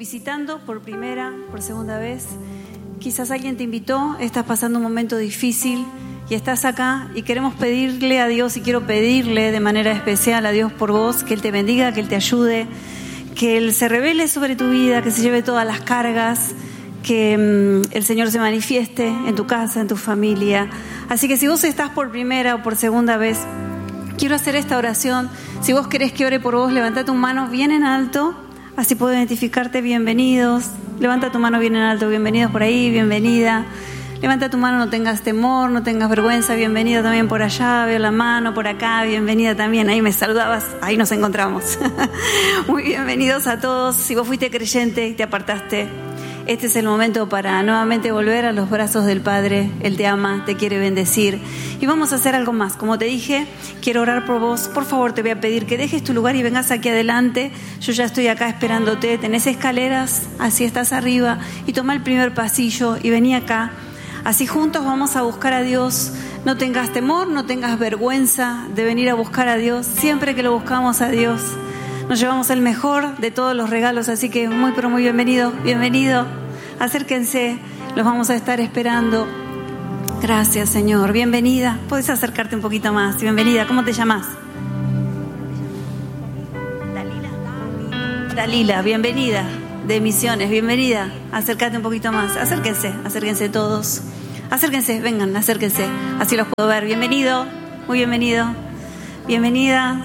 visitando por primera, por segunda vez, quizás alguien te invitó, estás pasando un momento difícil y estás acá y queremos pedirle a Dios, y quiero pedirle de manera especial a Dios por vos, que Él te bendiga, que Él te ayude, que Él se revele sobre tu vida, que se lleve todas las cargas, que el Señor se manifieste en tu casa, en tu familia. Así que si vos estás por primera o por segunda vez, quiero hacer esta oración. Si vos querés que ore por vos, levanta tu mano bien en alto, así puedo identificarte. Bienvenidos. Levanta tu mano bien en alto. Bienvenidos por ahí, bienvenida. Levanta tu mano, no tengas temor, no tengas vergüenza. Bienvenida también por allá, veo la mano por acá. Bienvenida también, ahí me saludabas, ahí nos encontramos. Muy bienvenidos a todos. Si vos fuiste creyente y te apartaste, este es el momento para nuevamente volver a los brazos del Padre. Él te ama, te quiere bendecir. Y vamos a hacer algo más. Como te dije, quiero orar por vos. Por favor, te voy a pedir que dejes tu lugar y vengas aquí adelante. Yo ya estoy acá esperándote. Tenés escaleras, así estás arriba. Y toma el primer pasillo y vení acá. Así juntos vamos a buscar a Dios. No tengas temor, no tengas vergüenza de venir a buscar a Dios. Siempre que lo buscamos a Dios, nos llevamos el mejor de todos los regalos. Así que muy, pero muy bienvenido, bienvenido. Acérquense, los vamos a estar esperando. Gracias, Señor. Bienvenida. Puedes acercarte un poquito más. Bienvenida. ¿Cómo te llamas? Dalila, bienvenida. De Misiones, bienvenida. Acércate un poquito más. Acérquense todos. Acérquense, vengan, acérquense. Así los puedo ver. Bienvenido, muy bienvenido. Bienvenida.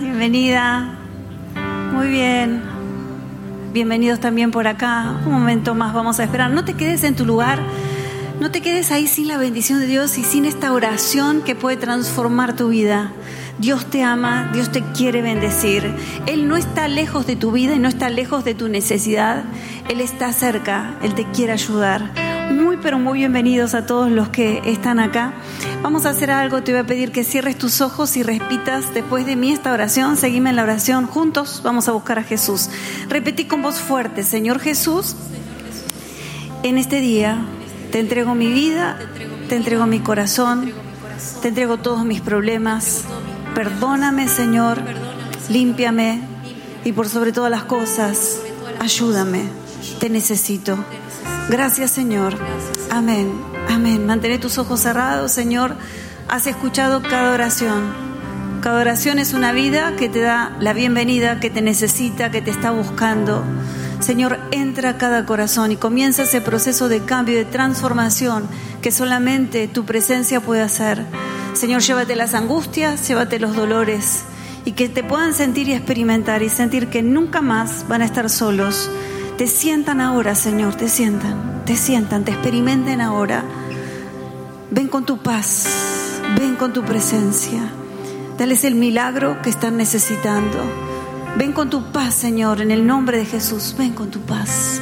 Muy bien. Bienvenidos también por acá. Un momento más vamos a esperar. No te quedes en tu lugar. No te quedes ahí sin la bendición de Dios y sin esta oración que puede transformar tu vida. Dios te ama, Dios te quiere bendecir. Él no está lejos de tu vida y no está lejos de tu necesidad. Él está cerca, Él te quiere ayudar. Muy, pero muy bienvenidos a todos los que están acá. Vamos a hacer algo, te voy a pedir que cierres tus ojos y repitas después de mí esta oración. Seguime en la oración, juntos vamos a buscar a Jesús. Repetí con voz fuerte: Señor Jesús, en este día te entrego mi vida, te entrego mi corazón, te entrego todos mis problemas. Perdóname, Señor, límpiame y por sobre todas las cosas, ayúdame, te necesito. Gracias, Señor. Amén, amén. Mantén tus ojos cerrados, Señor. Has escuchado cada oración. Cada oración es una vida que te da la bienvenida, que te necesita, que te está buscando. Señor, entra a cada corazón y comienza ese proceso de cambio, de transformación que solamente tu presencia puede hacer. Señor, llévate las angustias, llévate los dolores y que te puedan sentir y experimentar y sentir que nunca más van a estar solos. Te sientan ahora, Señor, te sientan, te experimenten ahora. Ven con tu paz, ven con tu presencia. Dales el milagro que están necesitando. Ven con tu paz, Señor, en el nombre de Jesús. Ven con tu paz,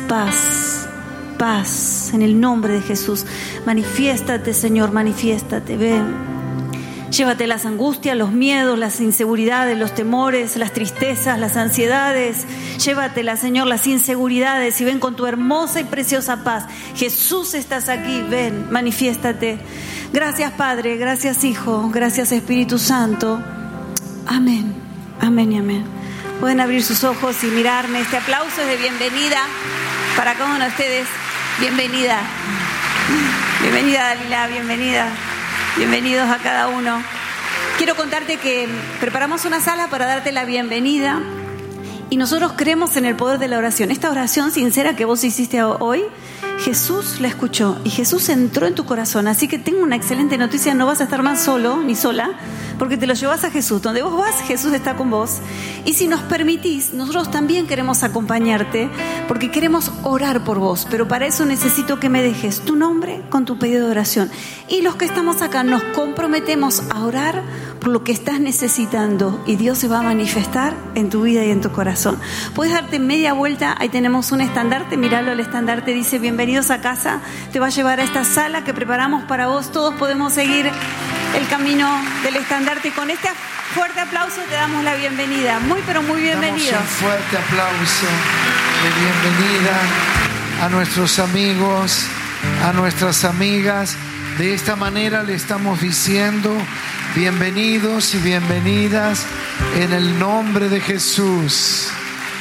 paz, en el nombre de Jesús. Manifiéstate, Señor, manifiéstate, ven. Llévate las angustias, los miedos, las inseguridades, los temores, las tristezas, las ansiedades. Llévatelas, Señor, las inseguridades y ven con tu hermosa y preciosa paz. Jesús, estás aquí, ven, manifiéstate. Gracias, Padre, gracias, Hijo, gracias, Espíritu Santo. Amén, amén y amén. Pueden abrir sus ojos y mirarme. Este aplauso es de bienvenida para cada uno de ustedes. Bienvenida. Bienvenida, Dalila, bienvenida. Bienvenidos a cada uno. Quiero contarte que preparamos una sala para darte la bienvenida y nosotros creemos en el poder de la oración. Esta oración sincera que vos hiciste hoy, Jesús la escuchó y Jesús entró en tu corazón. Así que tengo una excelente noticia: no vas a estar más solo ni sola, porque te lo llevas a Jesús. Donde vos vas, Jesús está con vos. Y si nos permitís, nosotros también queremos acompañarte, porque queremos orar por vos. Pero para eso necesito que me dejes tu nombre con tu pedido de oración. Y los que estamos acá nos comprometemos a orar por lo que estás necesitando. Y Dios se va a manifestar en tu vida y en tu corazón. Puedes darte media vuelta, ahí tenemos un estandarte. Míralo, el estandarte dice: bienvenidos a casa. Te va a llevar a esta sala que preparamos para vos. Todos podemos seguir el camino del estandarte. Y con este fuerte aplauso te damos la bienvenida. Muy, pero muy bienvenido. Damos un fuerte aplauso de bienvenida a nuestros amigos, a nuestras amigas. De esta manera le estamos diciendo: bienvenidos y bienvenidas en el nombre de Jesús.